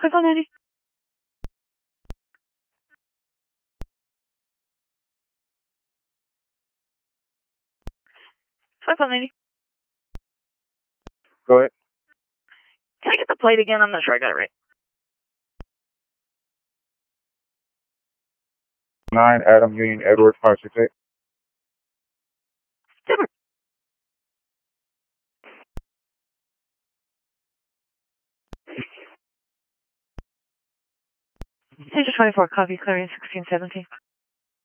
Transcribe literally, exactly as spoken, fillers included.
Click on Andy. Click on Andy. Go ahead. Can I get the plate again? I'm not sure I got it right. Nine Adam Union Edward five six eight. Super. Page twenty-four, copy, clearing sixteen seventeen.